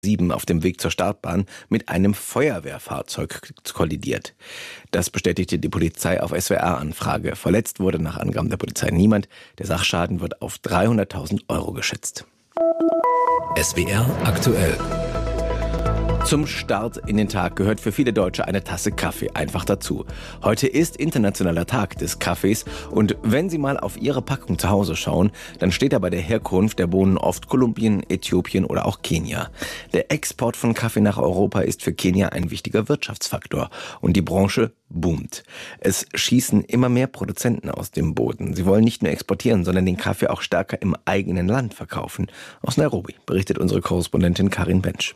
7 auf dem Weg zur Startbahn mit einem Feuerwehrfahrzeug kollidiert. Das bestätigte die Polizei auf SWR-Anfrage. Verletzt wurde nach Angaben der Polizei niemand. Der Sachschaden wird auf 300.000 Euro geschätzt. SWR aktuell. Zum Start in den Tag gehört für viele Deutsche eine Tasse Kaffee einfach dazu. Heute ist internationaler Tag des Kaffees und wenn Sie mal auf Ihre Packung zu Hause schauen, dann steht da bei der Herkunft der Bohnen oft Kolumbien, Äthiopien oder auch Kenia. Der Export von Kaffee nach Europa ist für Kenia ein wichtiger Wirtschaftsfaktor und die Branche boomt. Es schießen immer mehr Produzenten aus dem Boden. Sie wollen nicht nur exportieren, sondern den Kaffee auch stärker im eigenen Land verkaufen. Aus Nairobi berichtet unsere Korrespondentin Karin Bensch.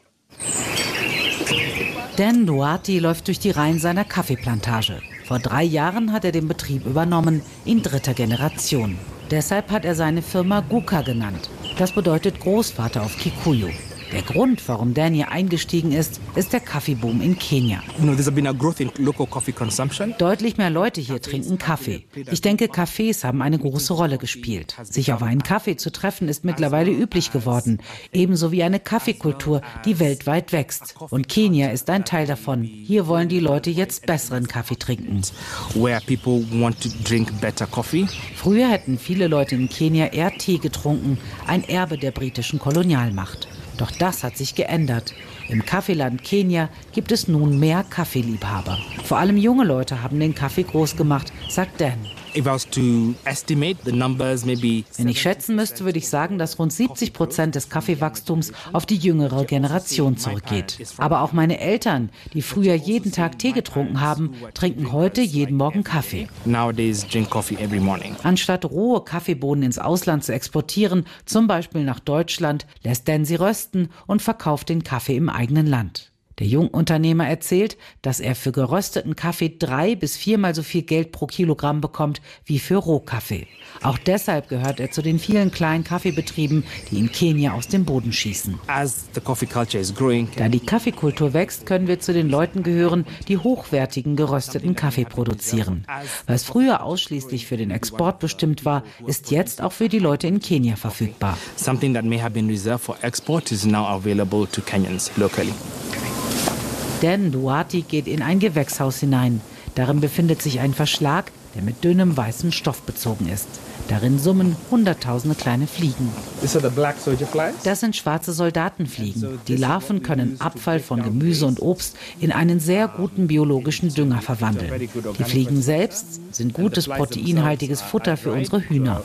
Dan Duarte läuft durch die Reihen seiner Kaffeeplantage. Vor 3 Jahren hat er den Betrieb übernommen, in 3. Generation. Deshalb hat er seine Firma Guka genannt. Das bedeutet Großvater auf Kikuyu. Der Grund, warum Dan hier eingestiegen ist der Kaffeeboom in Kenia. Deutlich mehr Leute hier trinken Kaffee. Ich denke, Cafés haben eine große Rolle gespielt. Sich auf einen Kaffee zu treffen, ist mittlerweile üblich geworden. Ebenso wie eine Kaffeekultur, die weltweit wächst. Und Kenia ist ein Teil davon. Hier wollen die Leute jetzt besseren Kaffee trinken. Früher hätten viele Leute in Kenia eher Tee getrunken, ein Erbe der britischen Kolonialmacht. Doch das hat sich geändert. Im Kaffeeland Kenia gibt es nun mehr Kaffeeliebhaber. Vor allem junge Leute haben den Kaffee groß gemacht, sagt Dan. Wenn ich schätzen müsste, würde ich sagen, dass rund 70% des Kaffeewachstums auf die jüngere Generation zurückgeht. Aber auch meine Eltern, die früher jeden Tag Tee getrunken haben, trinken heute jeden Morgen Kaffee. Anstatt rohe Kaffeebohnen ins Ausland zu exportieren, zum Beispiel nach Deutschland, lässt Dan sie rösten und verkauft den Kaffee im eigenen Land. Der Jungunternehmer erzählt, dass er für gerösteten Kaffee 3- bis 4-mal so viel Geld pro Kilogramm bekommt wie für Rohkaffee. Auch deshalb gehört er zu den vielen kleinen Kaffeebetrieben, die in Kenia aus dem Boden schießen. Da die Kaffeekultur wächst, können wir zu den Leuten gehören, die hochwertigen gerösteten Kaffee produzieren. Was früher ausschließlich für den Export bestimmt war, ist jetzt auch für die Leute in Kenia verfügbar. Something that may have been reserved for export is now available to Kenyans locally. Dan Duarte geht in ein Gewächshaus hinein. Darin befindet sich ein Verschlag, der mit dünnem weißem Stoff bezogen ist. Darin summen hunderttausende kleine Fliegen. Das sind schwarze Soldatenfliegen. Die Larven können Abfall von Gemüse und Obst in einen sehr guten biologischen Dünger verwandeln. Die Fliegen selbst sind gutes proteinhaltiges Futter für unsere Hühner.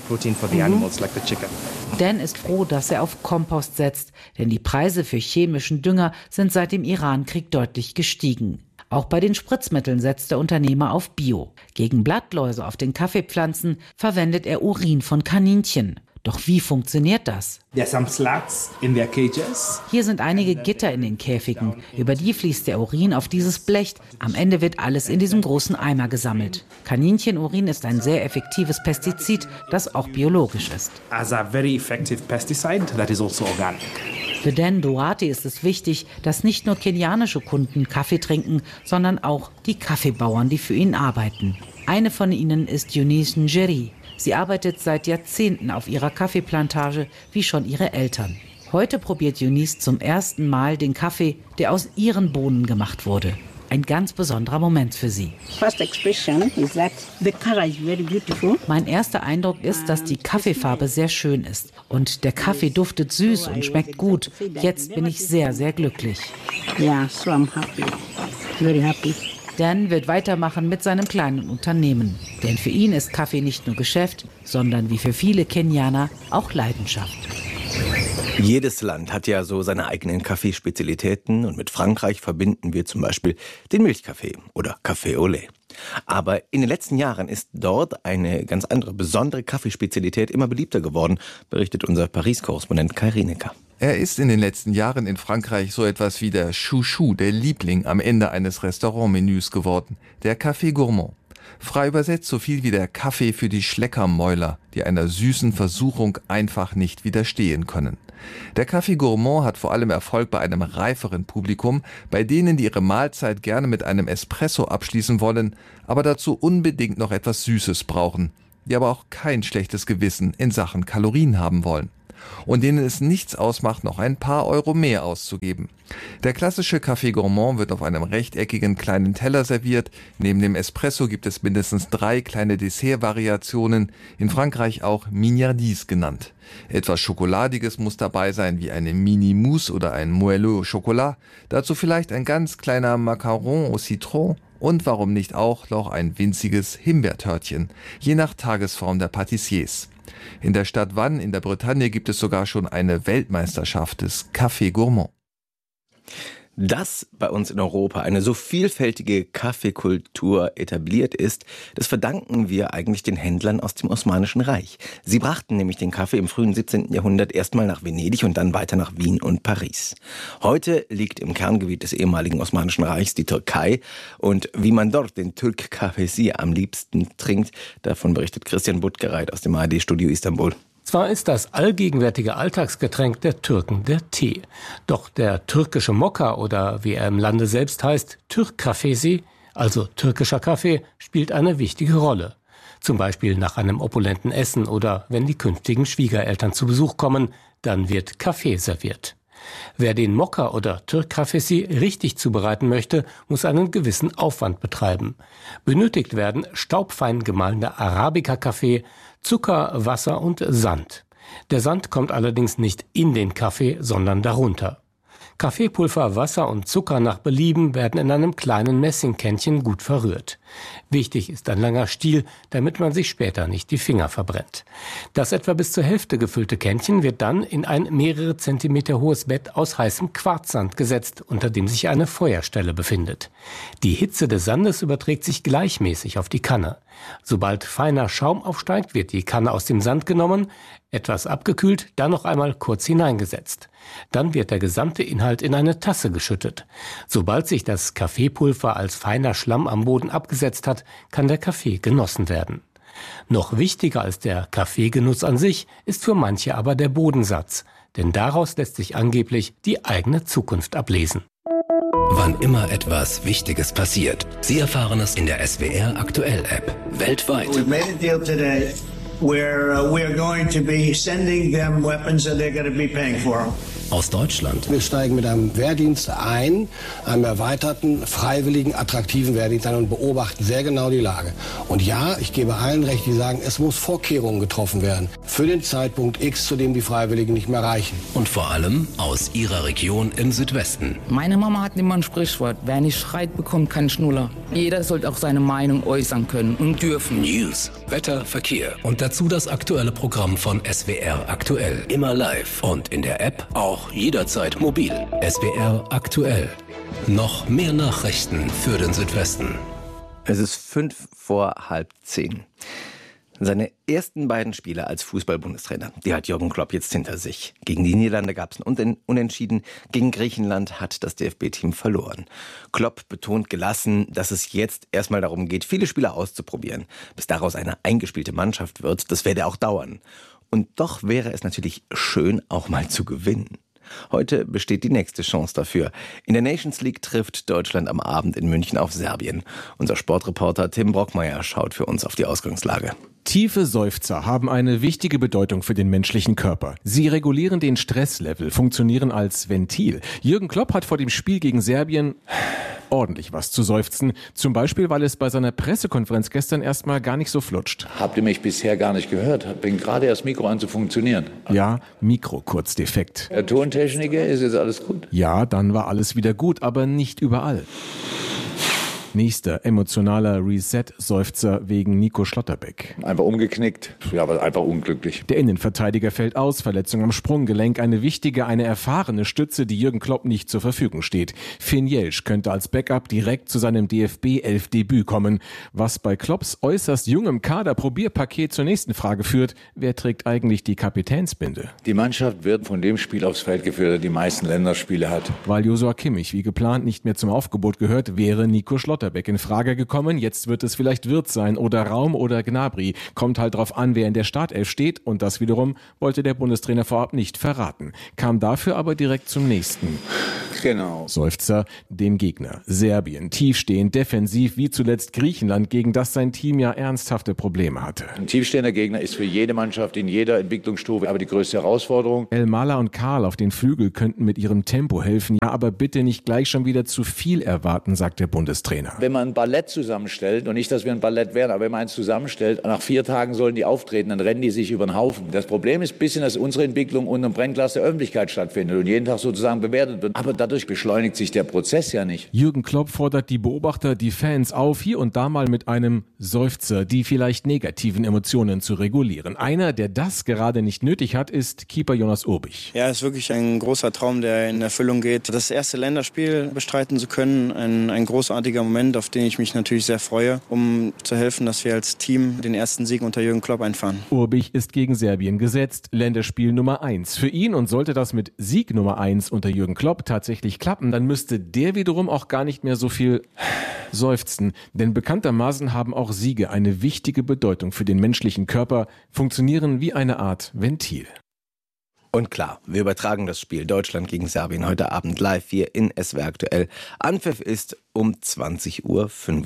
Dan ist froh, dass er auf Kompost setzt, denn die Preise für chemischen Dünger sind seit dem Irankrieg deutlich gestiegen. Auch bei den Spritzmitteln setzt der Unternehmer auf Bio. Gegen Blattläuse auf den Kaffeepflanzen verwendet er Urin von Kaninchen. Doch wie funktioniert das? Hier sind einige Gitter in den Käfigen. Über die fließt der Urin auf dieses Blech. Am Ende wird alles in diesem großen Eimer gesammelt. Kaninchenurin ist ein sehr effektives Pestizid, das auch biologisch ist. Für Dan Duarte ist es wichtig, dass nicht nur kenianische Kunden Kaffee trinken, sondern auch die Kaffeebauern, die für ihn arbeiten. Eine von ihnen ist Eunice Njeri. Sie arbeitet seit Jahrzehnten auf ihrer Kaffeeplantage, wie schon ihre Eltern. Heute probiert Eunice zum ersten Mal den Kaffee, der aus ihren Bohnen gemacht wurde. Ein ganz besonderer Moment für sie. Mein erster Eindruck ist, dass die Kaffeefarbe sehr schön ist. Und der Kaffee duftet süß und schmeckt gut. Jetzt bin ich sehr, sehr glücklich. Dan wird weitermachen mit seinem kleinen Unternehmen. Denn für ihn ist Kaffee nicht nur Geschäft, sondern wie für viele Kenianer auch Leidenschaft. Jedes Land hat ja so seine eigenen Kaffeespezialitäten und mit Frankreich verbinden wir zum Beispiel den Milchkaffee oder Café au lait. Aber in den letzten Jahren ist dort eine ganz andere, besondere Kaffeespezialität immer beliebter geworden, berichtet unser Paris-Korrespondent Kai Rienecker. Er ist in den letzten Jahren in Frankreich so etwas wie der Chouchou, der Liebling am Ende eines Restaurantmenüs geworden, der Café Gourmand. Frei übersetzt so viel wie der Kaffee für die Schleckermäuler, die einer süßen Versuchung einfach nicht widerstehen können. Der Café Gourmand hat vor allem Erfolg bei einem reiferen Publikum, bei denen, die ihre Mahlzeit gerne mit einem Espresso abschließen wollen, aber dazu unbedingt noch etwas Süßes brauchen, die aber auch kein schlechtes Gewissen in Sachen Kalorien haben wollen. und denen es nichts ausmacht, noch ein paar Euro mehr auszugeben. Der klassische Café Gourmand wird auf einem rechteckigen kleinen Teller serviert. Neben dem Espresso gibt es mindestens 3 kleine Dessertvariationen, in Frankreich auch Mignardise genannt. Etwas Schokoladiges muss dabei sein, wie eine Mini-Mousse oder ein Moelleux au Chocolat. Dazu vielleicht ein ganz kleiner Macaron au Citron und warum nicht auch noch ein winziges Himbeertörtchen, je nach Tagesform der Patissiers. In der Stadt Vannes in der Bretagne gibt es sogar schon eine Weltmeisterschaft des Café Gourmand. Dass bei uns in Europa eine so vielfältige Kaffeekultur etabliert ist, das verdanken wir eigentlich den Händlern aus dem Osmanischen Reich. Sie brachten nämlich den Kaffee im frühen 17. Jahrhundert erstmal nach Venedig und dann weiter nach Wien und Paris. Heute liegt im Kerngebiet des ehemaligen Osmanischen Reichs die Türkei und wie man dort den Türk Kahvesi am liebsten trinkt, davon berichtet Christian Buttgereit aus dem ARD-Studio Istanbul. Zwar ist das allgegenwärtige Alltagsgetränk der Türken der Tee, doch der türkische Mokka oder wie er im Lande selbst heißt, Türk Kahvesi, also türkischer Kaffee, spielt eine wichtige Rolle. Zum Beispiel nach einem opulenten Essen oder wenn die künftigen Schwiegereltern zu Besuch kommen, dann wird Kaffee serviert. Wer den Mokka oder Türk Kahvesi richtig zubereiten möchte, muss einen gewissen Aufwand betreiben. Benötigt werden staubfein gemahlener Arabica-Kaffee, Zucker, Wasser und Sand. Der Sand kommt allerdings nicht in den Kaffee, sondern darunter. Kaffeepulver, Wasser und Zucker nach Belieben werden in einem kleinen Messingkännchen gut verrührt. Wichtig ist ein langer Stiel, damit man sich später nicht die Finger verbrennt. Das etwa bis zur Hälfte gefüllte Kännchen wird dann in ein mehrere Zentimeter hohes Bett aus heißem Quarzsand gesetzt, unter dem sich eine Feuerstelle befindet. Die Hitze des Sandes überträgt sich gleichmäßig auf die Kanne. Sobald feiner Schaum aufsteigt, wird die Kanne aus dem Sand genommen, etwas abgekühlt, dann noch einmal kurz hineingesetzt. Dann wird der gesamte Inhalt in eine Tasse geschüttet. Sobald sich das Kaffeepulver als feiner Schlamm am Boden abgesetzt hat, kann der Kaffee genossen werden. Noch wichtiger als der Kaffeegenuss an sich ist für manche aber der Bodensatz, denn daraus lässt sich angeblich die eigene Zukunft ablesen. Wann immer etwas Wichtiges passiert, Sie erfahren es in der SWR Aktuell App. Weltweit. We've made a deal today where we are going to be sending them weapons and they're going to be paying for them. Aus Deutschland. Wir steigen mit einem Wehrdienst ein, einem erweiterten, freiwilligen, attraktiven Wehrdienst ein und beobachten sehr genau die Lage. Und ja, ich gebe allen recht, die sagen, es muss Vorkehrungen getroffen werden für den Zeitpunkt X, zu dem die Freiwilligen nicht mehr reichen. Und vor allem aus Ihrer Region im Südwesten. Meine Mama hat immer ein Sprichwort, wer nicht schreit, bekommt keinen Schnuller. Jeder sollte auch seine Meinung äußern können und dürfen. News, Wetter, Verkehr und dazu das aktuelle Programm von SWR Aktuell. Immer live und in der App auch jederzeit mobil. SWR Aktuell. Noch mehr Nachrichten für den Südwesten. Es ist 5:05. Seine ersten beiden Spiele als Fußball-Bundestrainer, die hat Jürgen Klopp jetzt hinter sich. Gegen die Niederlande gab es ein Unentschieden, gegen Griechenland hat das DFB-Team verloren. Klopp betont gelassen, dass es jetzt erstmal darum geht, viele Spieler auszuprobieren. Bis daraus eine eingespielte Mannschaft wird, das werde auch dauern. Und doch wäre es natürlich schön, auch mal zu gewinnen. Heute besteht die nächste Chance dafür. In der Nations League trifft Deutschland am Abend in München auf Serbien. Unser Sportreporter Tim Brockmeier schaut für uns auf die Ausgangslage. Tiefe Seufzer haben eine wichtige Bedeutung für den menschlichen Körper. Sie regulieren den Stresslevel, funktionieren als Ventil. Jürgen Klopp hat vor dem Spiel gegen Serbien ordentlich was zu seufzen. Zum Beispiel, weil es bei seiner Pressekonferenz gestern erstmal gar nicht so flutscht. Habt ihr mich bisher gar nicht gehört? Bin gerade erst Mikro an zu funktionieren. Ja, Mikro-Kurzdefekt. Der Tontechniker, ist jetzt alles gut? Ja, dann war alles wieder gut, aber nicht überall. Nächster emotionaler Reset-Seufzer wegen Nico Schlotterbeck. Einfach umgeknickt, ja, aber einfach unglücklich. Der Innenverteidiger fällt aus, Verletzung am Sprunggelenk, eine wichtige, eine erfahrene Stütze, die Jürgen Klopp nicht zur Verfügung steht. Finn Jelsch könnte als Backup direkt zu seinem DFB-11-Debüt kommen. Was bei Klopps äußerst jungem Kader-Probierpaket zur nächsten Frage führt, wer trägt eigentlich die Kapitänsbinde? Die Mannschaft wird von dem Spiel aufs Feld geführt, der die meisten Länderspiele hat. Weil Joshua Kimmich wie geplant nicht mehr zum Aufgebot gehört, wäre Nico Schlotterbeck in Frage gekommen. Jetzt wird es vielleicht Wirtz sein oder Raum oder Gnabry. Kommt halt drauf an, wer in der Startelf steht. Und das wiederum wollte der Bundestrainer vorab nicht verraten. Kam dafür aber direkt zum nächsten. Genau. Seufzer den Gegner. Serbien, tiefstehend, defensiv, wie zuletzt Griechenland, gegen das sein Team ja ernsthafte Probleme hatte. Ein tiefstehender Gegner ist für jede Mannschaft in jeder Entwicklungsstufe aber die größte Herausforderung. Elmala und Karl auf den Flügel könnten mit ihrem Tempo helfen, ja, aber bitte nicht gleich schon wieder zu viel erwarten, sagt der Bundestrainer. Wenn man ein Ballett zusammenstellt, und nicht, dass wir ein Ballett wären, aber wenn man eins zusammenstellt, nach 4 Tagen sollen die auftreten, dann rennen die sich über den Haufen. Das Problem ist ein bisschen, dass unsere Entwicklung unter dem Brennglas der Öffentlichkeit stattfindet und jeden Tag sozusagen bewertet wird. Aber dadurch beschleunigt sich der Prozess ja nicht. Jürgen Klopp fordert die Beobachter, die Fans auf, hier und da mal mit einem Seufzer die vielleicht negativen Emotionen zu regulieren. Einer, der das gerade nicht nötig hat, ist Keeper Jonas Urbich. Ja, es ist wirklich ein großer Traum, der in Erfüllung geht. Das erste Länderspiel bestreiten zu können, ein großartiger Moment, auf den ich mich natürlich sehr freue, um zu helfen, dass wir als Team den ersten Sieg unter Jürgen Klopp einfahren. Urbich ist gegen Serbien gesetzt, Länderspiel Nummer 1 für ihn, und sollte das mit Sieg Nummer 1 unter Jürgen Klopp tatsächlich klappen, dann müsste der wiederum auch gar nicht mehr so viel seufzen, denn bekanntermaßen haben auch Siege eine wichtige Bedeutung für den menschlichen Körper, funktionieren wie eine Art Ventil. Und klar, wir übertragen das Spiel Deutschland gegen Serbien heute Abend live hier in SWR aktuell. Anpfiff ist um 20:45 Uhr.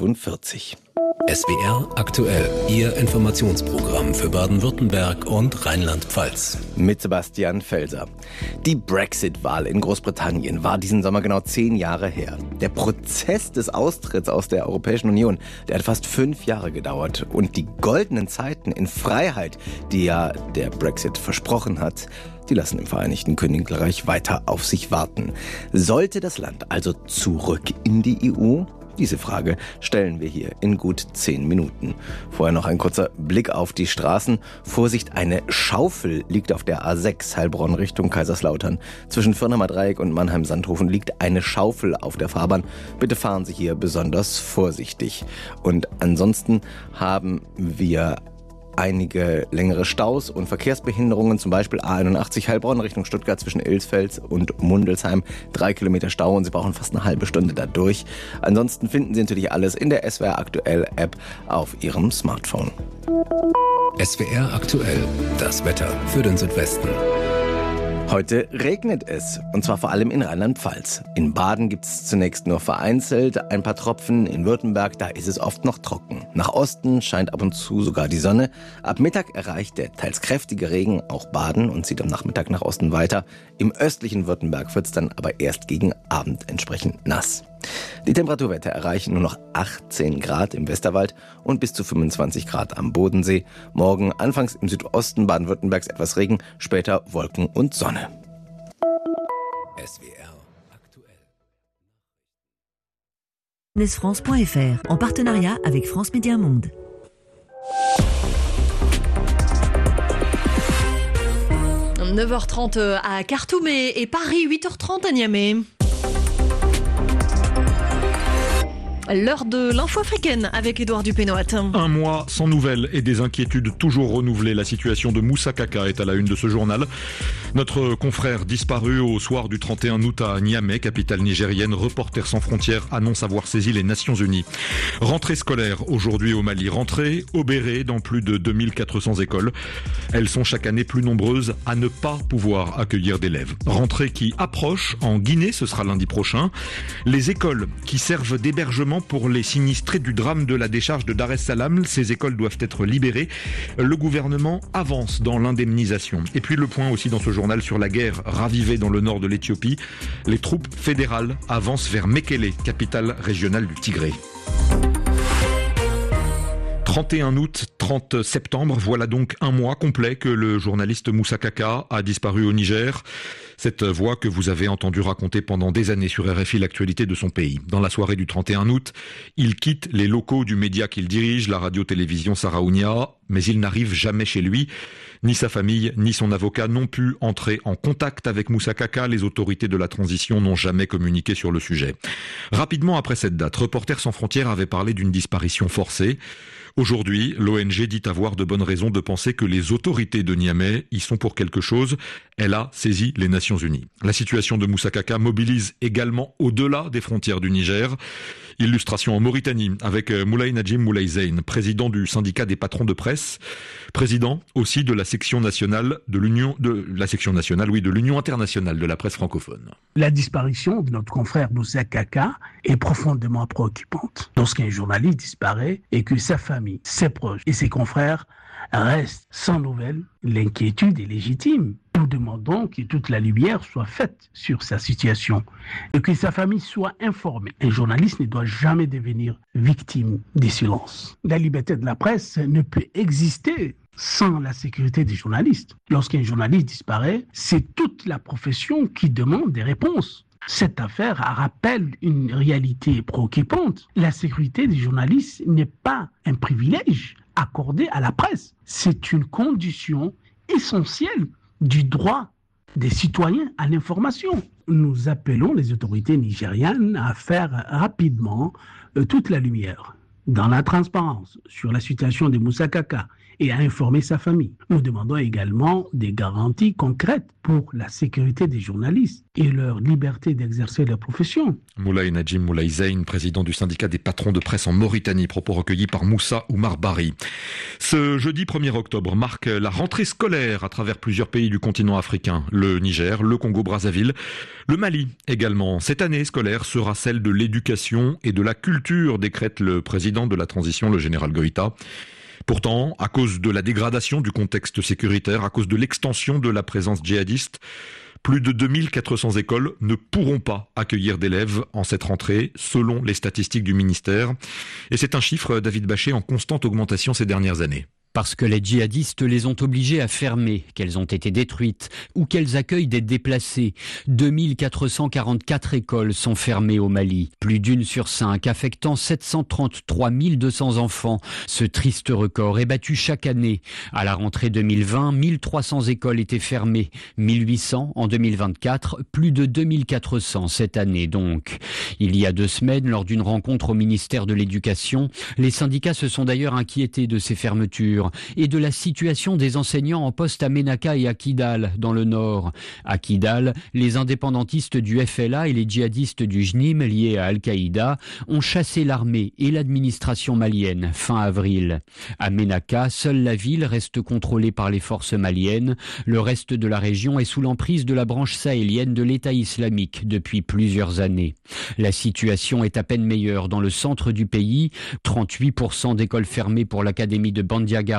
SWR aktuell, Ihr Informationsprogramm für Baden-Württemberg und Rheinland-Pfalz. Mit Sebastian Felser. Die Brexit-Wahl in Großbritannien war diesen Sommer genau 10 Jahre her. Der Prozess des Austritts aus der Europäischen Union, der hat fast 5 Jahre gedauert. Und die goldenen Zeiten in Freiheit, die ja der Brexit versprochen hat, die lassen im Vereinigten Königreich weiter auf sich warten. Sollte das Land also zurück in die EU? Diese Frage stellen wir hier in gut 10 Minuten. Vorher noch ein kurzer Blick auf die Straßen. Vorsicht, eine Schaufel liegt auf der A6 Heilbronn Richtung Kaiserslautern. Zwischen Firnheimer Dreieck und Mannheim-Sandhofen liegt eine Schaufel auf der Fahrbahn. Bitte fahren Sie hier besonders vorsichtig. Und ansonsten haben wir einige längere Staus und Verkehrsbehinderungen, zum Beispiel A81 Heilbronn Richtung Stuttgart zwischen Ilsfeld und Mundelsheim. 3 Kilometer Stau und Sie brauchen fast eine halbe Stunde dadurch. Ansonsten finden Sie natürlich alles in der SWR aktuell App auf Ihrem Smartphone. SWR aktuell, das Wetter für den Südwesten. Heute regnet es, und zwar vor allem in Rheinland-Pfalz. In Baden gibt es zunächst nur vereinzelt ein paar Tropfen. In Württemberg, da ist es oft noch trocken. Nach Osten scheint ab und zu sogar die Sonne. Ab Mittag erreicht der teils kräftige Regen auch Baden und zieht am Nachmittag nach Osten weiter. Im östlichen Württemberg wird es dann aber erst gegen Abend entsprechend nass. Die Temperaturwerte erreichen nur noch 18 Grad im Westerwald und bis zu 25 Grad am Bodensee. Morgen anfangs im Südosten Baden-Württembergs etwas Regen, später Wolken und Sonne. SWR aktuell. France.fr en partenariat avec France Média Monde. « 9h30 à Khartoum et Paris, 8h30 à Niamey. L'heure de l'info africaine avec Édouard Dupénoat. Un mois sans nouvelles et des inquiétudes toujours renouvelées. La situation de Moussa Kaka est à la une de ce journal. Notre confrère disparu au soir du 31 août à Niamey, capitale nigérienne. Reporters sans frontières annonce avoir saisi les Nations Unies. Rentrée scolaire aujourd'hui au Mali. Rentrée obérée dans plus de 2400 écoles. Elles sont chaque année plus nombreuses à ne pas pouvoir accueillir d'élèves. Rentrée qui approche en Guinée, ce sera lundi prochain. Les écoles qui servent d'hébergement pour les sinistrés du drame de la décharge de Dar es Salaam. Ces écoles doivent être libérées. Le gouvernement avance dans l'indemnisation. Et puis le point aussi dans ce journal sur la guerre ravivée dans le nord de l'Éthiopie. Les troupes fédérales avancent vers Mekele, capitale régionale du Tigré. 31 août, 30 septembre, voilà donc un mois complet que le journaliste Moussa Kaka a disparu au Niger. Cette voix que vous avez entendue raconter pendant des années sur RFI l'actualité de son pays. Dans la soirée du 31 août, il quitte les locaux du média qu'il dirige, la radio-télévision Saraounia, mais il n'arrive jamais chez lui. Ni sa famille, ni son avocat n'ont pu entrer en contact avec Moussa Kaka. Les autorités de la transition n'ont jamais communiqué sur le sujet. Rapidement après cette date, Reporters sans frontières avait parlé d'une disparition forcée. Aujourd'hui, l'ONG dit avoir de bonnes raisons de penser que les autorités de Niamey y sont pour quelque chose. Elle a saisi les Nations Unies. La situation de Moussa Kaka mobilise également au-delà des frontières du Niger. Illustration en Mauritanie avec Moulay Nadjim Moulay Zeyn, président du syndicat des patrons de presse, président aussi de la section nationale de l'Union internationale de la presse francophone. La disparition de notre confrère Moussa Kaka est profondément préoccupante. Lorsqu'un journaliste disparaît et que sa famille, ses proches et ses confrères restent sans nouvelles, l'inquiétude est légitime. Nous demandons que toute la lumière soit faite sur sa situation et que sa famille soit informée. Un journaliste ne doit jamais devenir victime des silences. La liberté de la presse ne peut exister sans la sécurité des journalistes. Lorsqu'un journaliste disparaît, c'est toute la profession qui demande des réponses. Cette affaire rappelle une réalité préoccupante. La sécurité des journalistes n'est pas un privilège accordé à la presse. C'est une condition essentielle du droit des citoyens à l'information. Nous appelons les autorités nigérianes à faire rapidement toute la lumière dans la transparence sur la situation de Moussa Kaka et à informer sa famille. Nous demandons également des garanties concrètes pour la sécurité des journalistes et leur liberté d'exercer leur profession. Moulay Nadjim Moulay Zeyn, président du syndicat des patrons de presse en Mauritanie, propos recueillis par Moussa Oumar Bari. Ce jeudi 1er octobre marque la rentrée scolaire à travers plusieurs pays du continent africain. Le Niger, le Congo-Brazzaville, le Mali également. Cette année scolaire sera celle de l'éducation et de la culture, décrète le président de la transition, le général Goïta. Pourtant, à cause de la dégradation du contexte sécuritaire, à cause de l'extension de la présence djihadiste, plus de 2400 écoles ne pourront pas accueillir d'élèves en cette rentrée, selon les statistiques du ministère. Et c'est un chiffre, David Bachet, en constante augmentation ces dernières années. Parce que les djihadistes les ont obligées à fermer, qu'elles ont été détruites ou qu'elles accueillent des déplacés. 2444 écoles sont fermées au Mali, plus d'une sur 5, affectant 733 200 enfants. Ce triste record est battu chaque année. À la rentrée 2020, 1300 écoles étaient fermées, 1800 en 2024, plus de 2400 cette année donc. Il y a 2 semaines, lors d'une rencontre au ministère de l'Éducation, les syndicats se sont d'ailleurs inquiétés de ces fermetures et de la situation des enseignants en poste à Ménaka et à Kidal, dans le nord. À Kidal, les indépendantistes du FLA et les djihadistes du JNIM, liés à Al-Qaïda, ont chassé l'armée et l'administration malienne fin avril. À Ménaka, seule la ville reste contrôlée par les forces maliennes. Le reste de la région est sous l'emprise de la branche sahélienne de l'État islamique depuis plusieurs années. La situation est à peine meilleure dans le centre du pays. 38% d'écoles fermées pour l'académie de Bandiagara,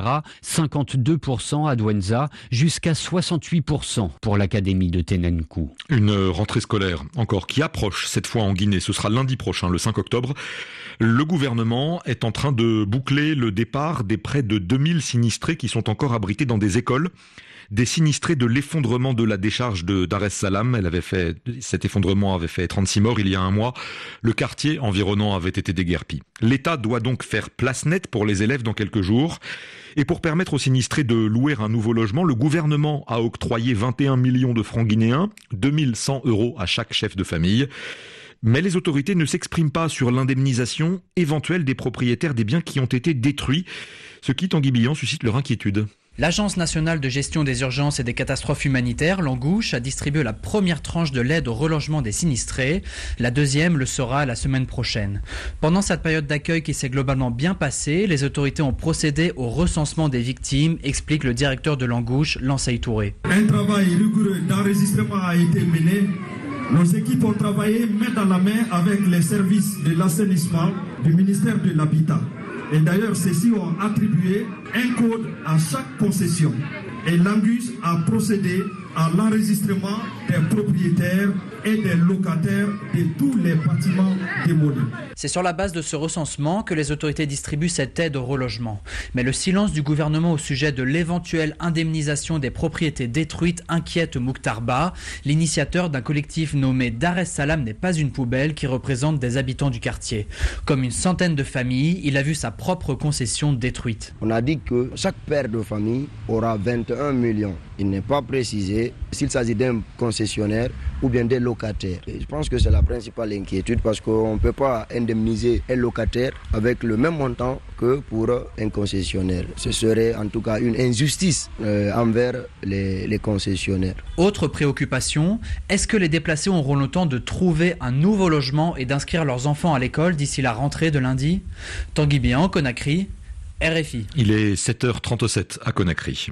52% à Douenza, jusqu'à 68% pour l'académie de Tenenkou. Une rentrée scolaire encore qui approche cette fois en Guinée. Ce sera lundi prochain, le 5 octobre. Le gouvernement est en train de boucler le départ des près de 2000 sinistrés qui sont encore abrités dans des écoles. Des sinistrés de l'effondrement de la décharge de Dar es Salaam. Cet effondrement avait fait 36 morts il y a un mois. Le quartier environnant avait été déguerpi. L'État doit donc faire place nette pour les élèves dans quelques jours. Et pour permettre aux sinistrés de louer un nouveau logement, le gouvernement a octroyé 21 millions de francs guinéens, 2100 € à chaque chef de famille. Mais les autorités ne s'expriment pas sur l'indemnisation éventuelle des propriétaires des biens qui ont été détruits, ce qui, Tanguy Billan, suscite leur inquiétude. L'Agence nationale de gestion des urgences et des catastrophes humanitaires, l'ANGOUCH, a distribué la première tranche de l'aide au relogement des sinistrés. La deuxième le sera la semaine prochaine. Pendant cette période d'accueil qui s'est globalement bien passée, les autorités ont procédé au recensement des victimes, explique le directeur de l'ANGOUCH, Lansay Touré. Un travail rigoureux d'enregistrement a été mené. Nos équipes ont travaillé main dans la main avec les services de l'assainissement du ministère de l'Habitat. Et d'ailleurs, ceux-ci ont attribué un code à chaque concession. Et l'ANGUS a procédé à l'enregistrement des propriétaires et des locataires de tous les bâtiments démolis. C'est sur la base de ce recensement que les autorités distribuent cette aide au relogement. Mais le silence du gouvernement au sujet de l'éventuelle indemnisation des propriétés détruites inquiète Mokhtar Ba. L'initiateur d'un collectif nommé Dar es Salaam n'est pas une poubelle qui représente des habitants du quartier. Comme une centaine de familles, il a vu sa propre concession détruite. On a dit que chaque père de famille aura 21 millions. Il n'est pas précisé s'il s'agit d'un concessionnaire ou bien des locataires. Et je pense que c'est la principale inquiétude parce qu'on ne peut pas indemniser indemniser un locataire avec le même montant que pour un concessionnaire. Ce serait en tout cas une injustice envers les concessionnaires. Autre préoccupation, est-ce que les déplacés auront le temps de trouver un nouveau logement et d'inscrire leurs enfants à l'école d'ici la rentrée de lundi ? Tanguy Bihan, Conakry, RFI. Il est 7h37 à Conakry.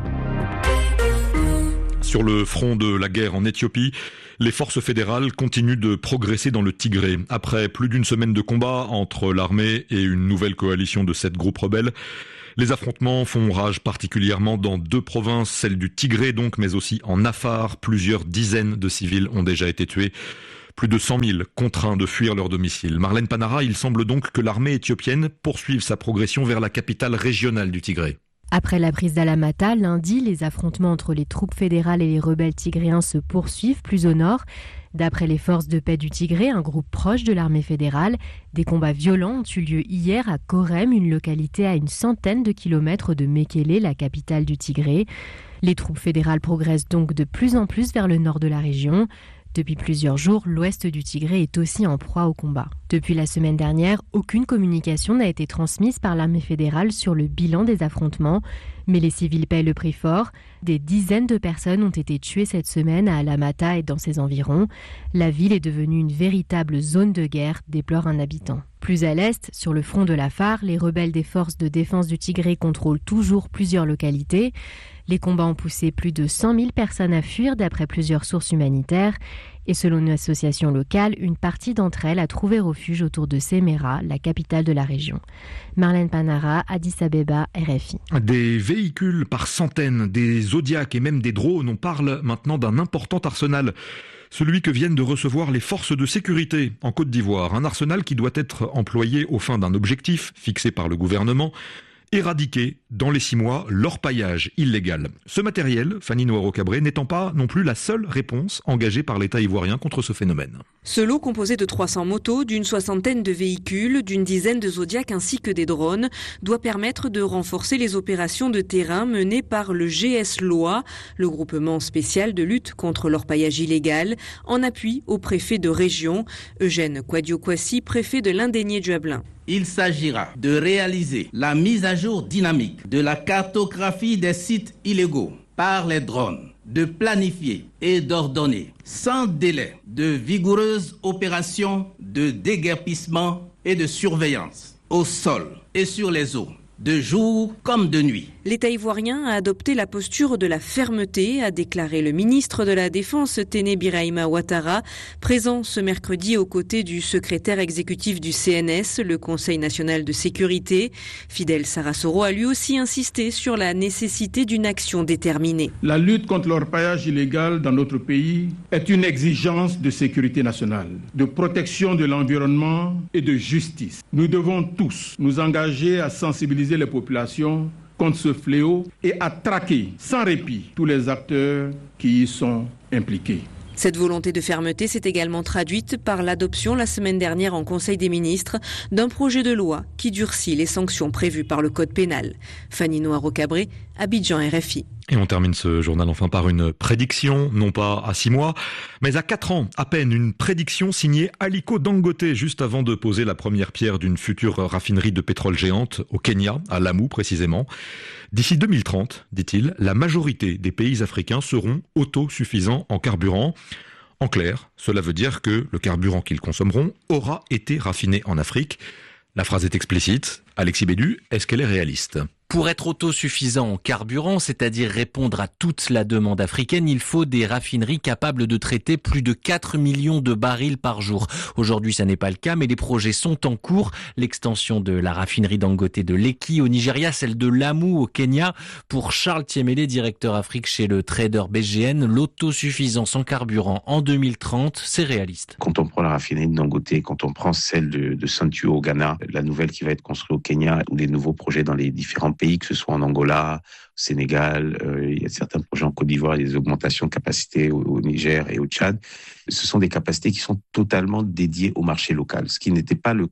Sur le front de la guerre en Éthiopie, les forces fédérales continuent de progresser dans le Tigré. Après plus d'une semaine de combat entre l'armée et une nouvelle coalition de 7 groupes rebelles, les affrontements font rage particulièrement dans 2 provinces, celle du Tigré donc, mais aussi en Afar. Plusieurs dizaines de civils ont déjà été tués. Plus de 100 000 contraints de fuir leur domicile. Marlène Panara, il semble donc que l'armée éthiopienne poursuive sa progression vers la capitale régionale du Tigré. Après la prise d'Alamata, lundi, les affrontements entre les troupes fédérales et les rebelles tigréens se poursuivent plus au nord. D'après les forces de paix du Tigré, un groupe proche de l'armée fédérale, des combats violents ont eu lieu hier à Korem, une localité à une centaine de kilomètres de Mekele, la capitale du Tigré. Les troupes fédérales progressent donc de plus en plus vers le nord de la région. Depuis plusieurs jours, l'ouest du Tigré est aussi en proie au combat. Depuis la semaine dernière, aucune communication n'a été transmise par l'armée fédérale sur le bilan des affrontements, mais les civils paient le prix fort. Des dizaines de personnes ont été tuées cette semaine à Alamata et dans ses environs. La ville est devenue une véritable zone de guerre, déplore un habitant. Plus à l'est, sur le front de l'Afar, les rebelles des forces de défense du Tigré contrôlent toujours plusieurs localités. Les combats ont poussé plus de 100 000 personnes à fuir d'après plusieurs sources humanitaires. Et selon une association locale, une partie d'entre elles a trouvé refuge autour de Semera, la capitale de la région. Marlène Panara, Addis Abeba, RFI. Des véhicules par centaines, des Zodiac et même des drones, on parle maintenant d'un important arsenal. Celui que viennent de recevoir les forces de sécurité en Côte d'Ivoire. Un arsenal qui doit être employé aux fins d'un objectif fixé par le gouvernement. Éradiquer dans les 6 mois l'orpaillage illégal. Ce matériel, Fanny Noiro-Cabré, n'étant pas non plus la seule réponse engagée par l'État ivoirien contre ce phénomène. Ce lot composé de 300 motos, d'une 60aine de véhicules, d'une dizaine de Zodiac ainsi que des drones doit permettre de renforcer les opérations de terrain menées par le GS-LOA, le groupement spécial de lutte contre l'orpaillage illégal, en appui au préfet de région, Eugène Kwadio-Kwasi, préfet de l'Indénié-Duablin. Il s'agira de réaliser la mise à jour dynamique de la cartographie des sites illégaux par les drones, de planifier et d'ordonner sans délai de vigoureuses opérations de déguerpissement et de surveillance au sol et sur les eaux, de jour comme de nuit. L'État ivoirien a adopté la posture de la fermeté, a déclaré le ministre de la Défense Téné Birahima Ouattara, présent ce mercredi aux côtés du secrétaire exécutif du CNS, le Conseil national de sécurité. Fidel Sarasoro a lui aussi insisté sur la nécessité d'une action déterminée. La lutte contre l'orpaillage illégal dans notre pays est une exigence de sécurité nationale, de protection de l'environnement et de justice. Nous devons tous nous engager à sensibiliser les populations contre ce fléau et à traquer sans répit tous les acteurs qui y sont impliqués. Cette volonté de fermeté s'est également traduite par l'adoption la semaine dernière en Conseil des ministres d'un projet de loi qui durcit les sanctions prévues par le Code pénal. Fanny Noiro-Cabré, Abidjan, RFI. Et on termine ce journal enfin par une prédiction, non pas à 6 mois, mais à 4 ans à peine. Une prédiction signée Aliko Dangote, juste avant de poser la première pierre d'une future raffinerie de pétrole géante au Kenya, à Lamu précisément. D'ici 2030, dit-il, la majorité des pays africains seront autosuffisants en carburant. En clair, cela veut dire que le carburant qu'ils consommeront aura été raffiné en Afrique. La phrase est explicite. Alexis Bédu, est-ce qu'elle est réaliste ? Pour être autosuffisant en carburant, c'est-à-dire répondre à toute la demande africaine, il faut des raffineries capables de traiter plus de 4 millions de barils par jour. Aujourd'hui, ça n'est pas le cas, mais les projets sont en cours. L'extension de la raffinerie Dangote de Lekki au Nigeria, celle de Lamu au Kenya. Pour Charles Thiemele, directeur Afrique chez le trader BGN, l'autosuffisance en carburant en 2030, c'est réaliste. Quand on prend la raffinerie de Dangote, quand on prend celle de Saint-Tuo au Ghana, la nouvelle qui va être construite au Kenya, ou les nouveaux projets dans les différents pays, que ce soit en Angola, au Sénégal, il y a certains projets en Côte d'Ivoire, des augmentations de capacité au Niger et au Tchad. Ce sont des capacités qui sont totalement dédiées au marché local, ce qui n'était pas le cas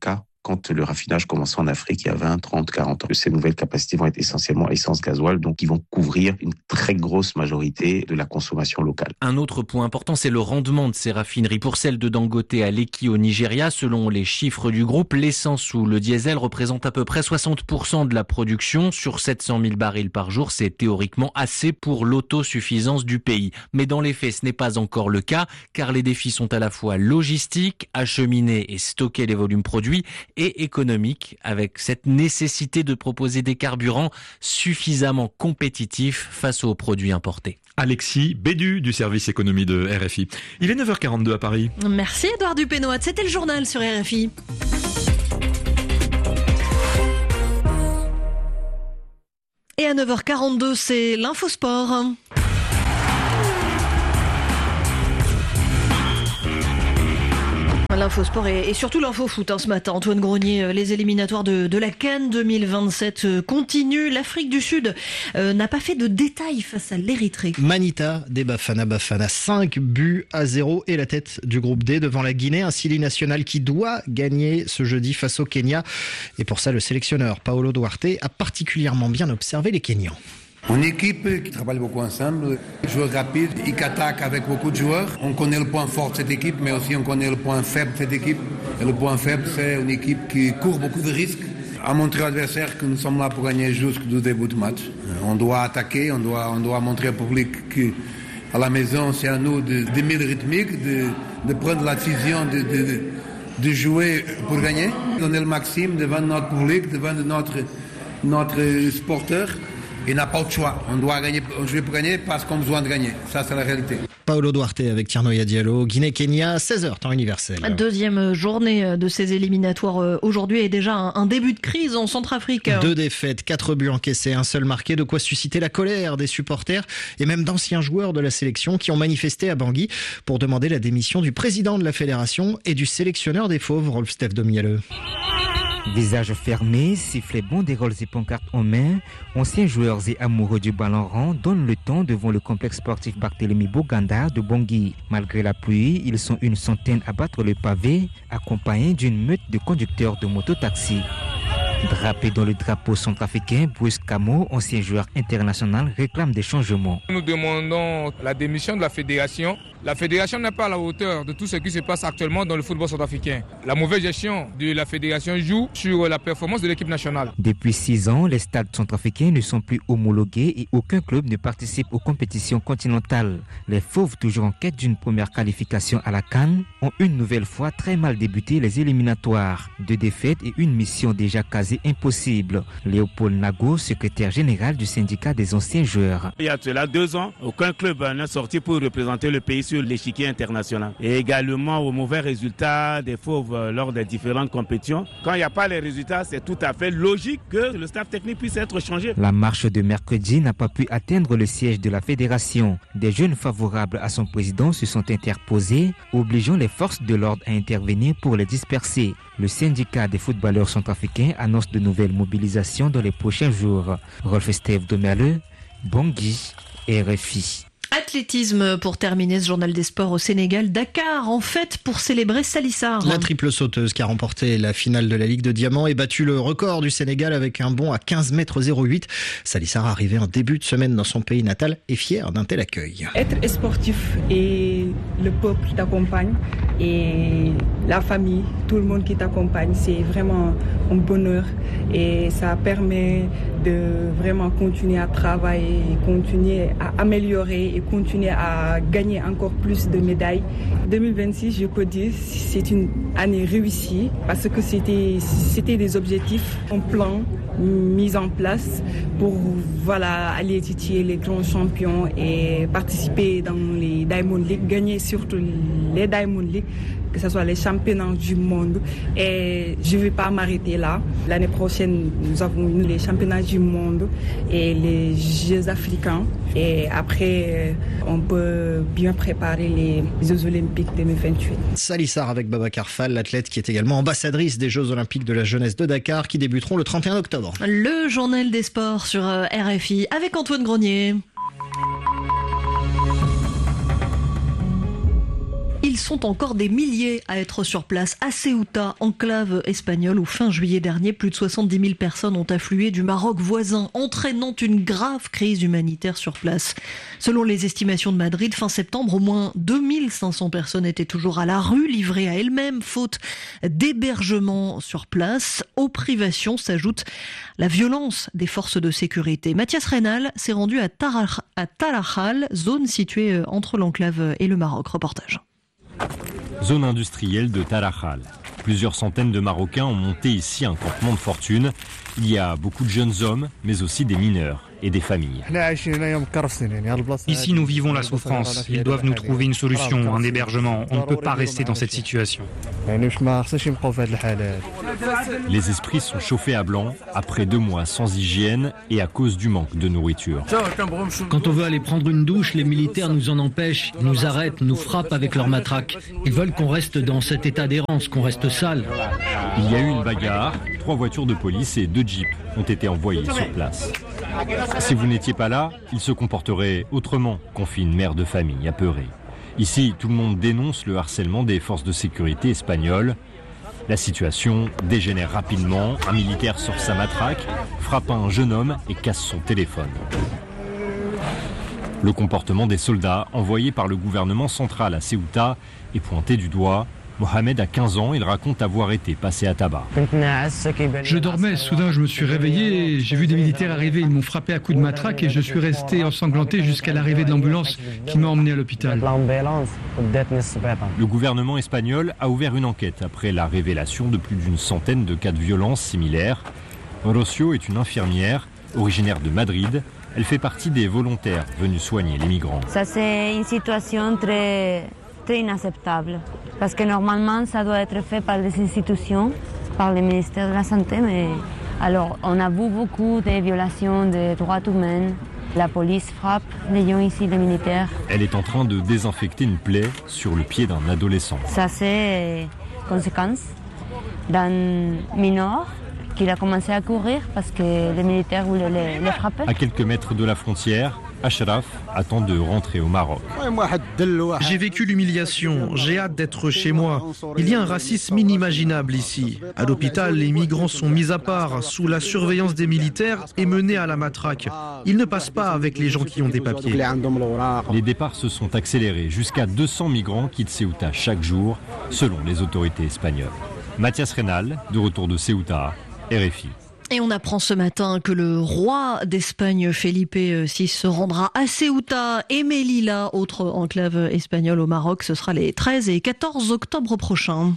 quand le raffinage commençait en Afrique il y a 20, 30, 40 ans. Ces nouvelles capacités vont être essentiellement essence gasoil, donc ils vont couvrir une très grosse majorité de la consommation locale. Un autre point important, c'est le rendement de ces raffineries. Pour celle de Dangote à Lekki au Nigeria, selon les chiffres du groupe, l'essence ou le diesel représente à peu près 60% de la production. Sur 700 000 barils par jour, c'est théoriquement assez pour l'autosuffisance du pays. Mais dans les faits, ce n'est pas encore le cas, car les défis sont à la fois logistiques, acheminer et stocker les volumes produits, et économiques, avec cette nécessité de proposer des carburants suffisamment compétitifs face aux produits importés. Alexis Bédu du service économie de RFI. Il est 9h42 à Paris. Merci Édouard Dupénoat, c'était le journal sur RFI. Et à 9h42, c'est l'Infosport. L'infosport et surtout l'infofoot ce matin. Antoine Grenier, les éliminatoires de la CAN 2027 continuent. L'Afrique du Sud n'a pas fait de détails face à l'Érythrée. Manita des Bafana 5-0 et la tête du groupe D devant la Guinée. Un Sili national qui doit gagner ce jeudi face au Kenya. Et pour ça, le sélectionneur Paolo Duarte a particulièrement bien observé les Kenyans. Une équipe qui travaille beaucoup ensemble, joueurs rapides, qui attaque avec beaucoup de joueurs. On connaît le point fort de cette équipe, mais aussi on connaît le point faible de cette équipe. Et le point faible, c'est une équipe qui court beaucoup de risques, à montrer à l'adversaire que nous sommes là pour gagner jusqu'au début du match. On doit attaquer, on doit montrer au public qu'à la maison, c'est à nous de mettre le rythmique, de prendre la décision de jouer pour gagner, donner le maximum devant notre public, devant notre sporteur. Il n'a pas de choix. On doit jouer pour gagner parce qu'on a besoin de gagner. Ça, c'est la réalité. Paolo Duarte avec Tiernoya Diallo, Guinée-Kenya, 16h, temps universel. Deuxième journée de ces éliminatoires aujourd'hui et déjà un début de crise en Centrafrique. 2 défaites, 4 buts encaissés, un seul marqué, de quoi susciter la colère des supporters et même d'anciens joueurs de la sélection qui ont manifesté à Bangui pour demander la démission du président de la fédération et du sélectionneur des Fauves, Rolf-Steph Domielleux. Visage fermé, sifflet banderoles et pancartes en main, anciens joueurs et amoureux du ballon rond donnent le temps devant le complexe sportif Barthélemy Boganda de Bangui. Malgré la pluie, ils sont une centaine à battre le pavé, accompagnés d'une meute de conducteurs de moto-taxi. Drapé dans le drapeau centrafricain, Bruce Camo, ancien joueur international, réclame des changements. Nous demandons la démission de la fédération. La fédération n'est pas à la hauteur de tout ce qui se passe actuellement dans le football centrafricain. La mauvaise gestion de la fédération joue sur la performance de l'équipe nationale. Depuis 6 ans, les stades centrafricains ne sont plus homologués et aucun club ne participe aux compétitions continentales. Les Fauves, toujours en quête d'une première qualification à la CAN, ont une nouvelle fois très mal débuté les éliminatoires. 2 défaites et une mission déjà quasi impossible. Léopold Nago, secrétaire général du syndicat des anciens joueurs. Il y a cela 2 ans, aucun club n'est sorti pour représenter le pays sur l'échiquier international. Et également aux mauvais résultats des Fauves lors des différentes compétitions. Quand il n'y a pas les résultats, c'est tout à fait logique que le staff technique puisse être changé. La marche de mercredi n'a pas pu atteindre le siège de la fédération. Des jeunes favorables à son président se sont interposés, obligeant les forces de l'ordre à intervenir pour les disperser. Le syndicat des footballeurs centrafricains annonce de nouvelles mobilisations dans les prochains jours. Rolf-Steph Domielleux, Bangui, RFI. Athlétisme pour terminer ce journal des sports au Sénégal. Dakar en fête pour célébrer Salissar. La triple sauteuse qui a remporté la finale de la Ligue de Diamant et battu le record du Sénégal avec un bond à 15,08 m. Salissar arrivé en début de semaine dans son pays natal et fier d'un tel accueil. Être sportif et le peuple qui t'accompagne et la famille, tout le monde qui t'accompagne, c'est vraiment un bonheur et ça permet de vraiment continuer à travailler, continuer à améliorer et continuer à gagner encore plus de médailles. 2026, je peux dire, c'est une année réussie parce que c'était des objectifs, un plan mis en place pour aller titiller les grands champions et participer dans les Diamond League, gagner surtout les Diamond League, que ce soit les championnats du monde. Et je ne vais pas m'arrêter là. L'année prochaine, nous avons les championnats du monde et les Jeux africains. Et après, on peut bien préparer les Jeux olympiques 2028. Salissar avec Babacar Fall, l'athlète qui est également ambassadrice des Jeux olympiques de la jeunesse de Dakar, qui débuteront le 31 octobre. Le journal des sports sur RFI avec Antoine Grenier. Il Ils sont encore des milliers à être sur place à Ceuta, enclave espagnole, où fin juillet dernier, plus de 70 000 personnes ont afflué du Maroc voisin, entraînant une grave crise humanitaire sur place. Selon les estimations de Madrid, fin septembre, au moins 2500 personnes étaient toujours à la rue, livrées à elles-mêmes, faute d'hébergement sur place. Aux privations s'ajoute la violence des forces de sécurité. Mathias Reynal s'est rendu à Tarajal, zone située entre l'enclave et le Maroc. Reportage. Zone industrielle de Tarajal. Plusieurs centaines de Marocains ont monté ici un campement de fortune. Il y a beaucoup de jeunes hommes, mais aussi des mineurs et des familles. Ici, nous vivons la souffrance. Ils doivent nous trouver une solution, un hébergement. On ne peut pas rester dans cette situation. Les esprits sont chauffés à blanc après 2 mois sans hygiène et à cause du manque de nourriture. Quand on veut aller prendre une douche, les militaires nous en empêchent, ils nous arrêtent, nous frappent avec leurs matraques. Ils veulent qu'on reste dans cet état d'errance, qu'on reste sale. Il y a eu une bagarre, 3 voitures de police et 2 jeeps ont été envoyés sur place. Si vous n'étiez pas là, il se comporterait autrement, confie une mère de famille apeurée. Ici, tout le monde dénonce le harcèlement des forces de sécurité espagnoles. La situation dégénère rapidement. Un militaire sort sa matraque, frappe un jeune homme et casse son téléphone. Le comportement des soldats envoyés par le gouvernement central à Ceuta est pointé du doigt. Mohamed a 15 ans, il raconte avoir été passé à tabac. Je dormais, soudain je me suis réveillé, j'ai vu des militaires arriver, ils m'ont frappé à coups de matraque et je suis resté ensanglanté jusqu'à l'arrivée de l'ambulance qui m'a emmené à l'hôpital. Le gouvernement espagnol a ouvert une enquête après la révélation de plus d'une centaine de cas de violence similaires. Rocio est une infirmière originaire de Madrid. Elle fait partie des volontaires venus soigner les migrants. Ça, c'est une situation très inacceptable. Parce que normalement, ça doit être fait par les institutions, par le ministère de la Santé. Mais alors, on a vu beaucoup de violations des droits humains. La police frappe les gens ici, les militaires. Elle est en train de désinfecter une plaie sur le pied d'un adolescent. Ça, c'est conséquence d'un mineur qui a commencé à courir parce que les militaires voulaient les frapper. À quelques mètres de la frontière, Ashraf attend de rentrer au Maroc. J'ai vécu l'humiliation, j'ai hâte d'être chez moi. Il y a un racisme inimaginable ici. À l'hôpital, les migrants sont mis à part, sous la surveillance des militaires et menés à la matraque. Ils ne passent pas avec les gens qui ont des papiers. Les départs se sont accélérés. Jusqu'à 200 migrants quittent Ceuta chaque jour, selon les autorités espagnoles. Mathias Reynal, de retour de Ceuta, RFI. Et on apprend ce matin que le roi d'Espagne, Felipe VI, se rendra à Ceuta et Melilla, autre enclave espagnole au Maroc. Ce sera les 13 et 14 octobre prochains.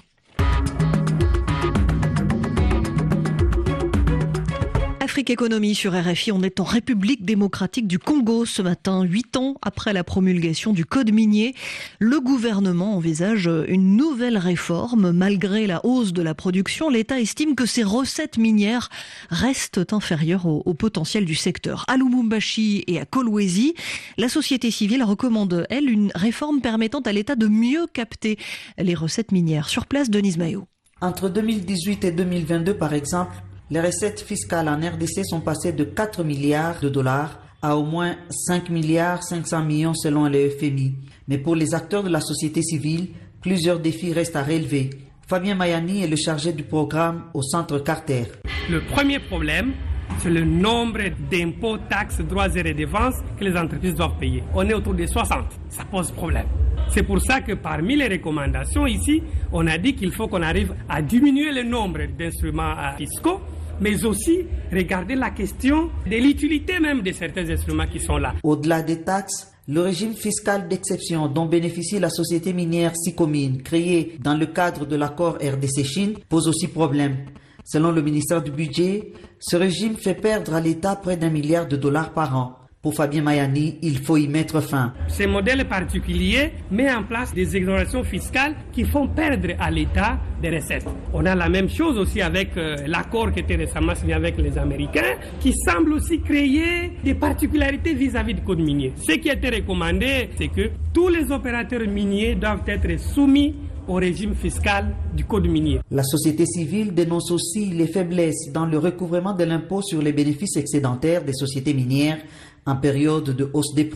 Afrique Économie sur RFI, on est en République démocratique du Congo ce matin, 8 ans après la promulgation du code minier. Le gouvernement envisage une nouvelle réforme. Malgré la hausse de la production, l'État estime que ses recettes minières restent inférieures au potentiel du secteur. À Lubumbashi et à Kolwezi, la société civile recommande, elle, une réforme permettant à l'État de mieux capter les recettes minières. Sur place, Denise Maillot. Entre 2018 et 2022, par exemple, les recettes fiscales en RDC sont passées de 4 milliards de dollars à au moins 5 milliards 500 millions selon le FMI. Mais pour les acteurs de la société civile, plusieurs défis restent à relever. Fabien Mayani est le chargé du programme au Centre Carter. Le premier problème, c'est le nombre d'impôts, taxes, droits et redevances que les entreprises doivent payer. On est autour de 60. Ça pose problème. C'est pour ça que parmi les recommandations ici, on a dit qu'il faut qu'on arrive à diminuer le nombre d'instruments fiscaux, mais aussi regarder la question de l'utilité même de certains instruments qui sont là. Au-delà des taxes, le régime fiscal d'exception dont bénéficie la société minière Sicomine, créée dans le cadre de l'accord RDC-Chine, pose aussi problème. Selon le ministère du Budget, ce régime fait perdre à l'État près d'1 milliard de dollars par an. Pour Fabien Mayani, il faut y mettre fin. Ce modèle particulier met en place des exonérations fiscales qui font perdre à l'État des recettes. On a la même chose aussi avec l'accord qui était récemment signé avec les Américains, qui semble aussi créer des particularités vis-à-vis du code minier. Ce qui a été recommandé, c'est que tous les opérateurs miniers doivent être soumis au régime fiscal du code minier. La société civile dénonce aussi les faiblesses dans le recouvrement de l'impôt sur les bénéfices excédentaires des sociétés minières en période de hausse des prix.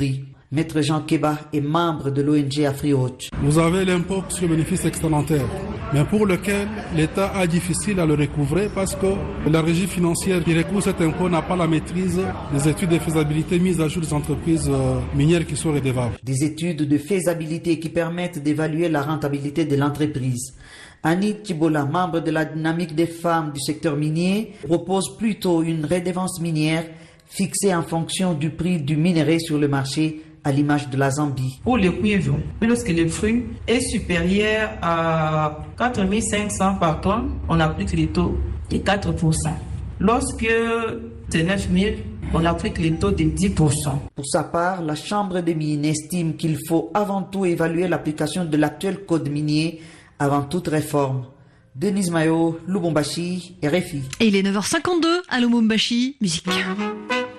Maître Jean Keba est membre de l'ONG AfriWatch. Vous avez l'impôt sur le bénéfice excédentaire, mais pour lequel l'État a difficile à le recouvrer parce que la régie financière qui recouvre cet impôt n'a pas la maîtrise des études de faisabilité mises à jour des entreprises minières qui sont redevables. Des études de faisabilité qui permettent d'évaluer la rentabilité de l'entreprise. Annie Tibola, membre de la dynamique des femmes du secteur minier, propose plutôt une redevance minière fixée en fonction du prix du minerai sur le marché, à l'image de la Zambie. Pour le cuivre, lorsque le fruit est supérieur à 4 500 par tonne, on applique les taux de 4%. Lorsque c'est 9 000, on applique les taux de 10%. Pour sa part, la Chambre des mines estime qu'il faut avant tout évaluer l'application de l'actuel code minier avant toute réforme. Denise Mayo, Lubumbashi, RFI. Et il est 9h52 à Lubumbashi, musique.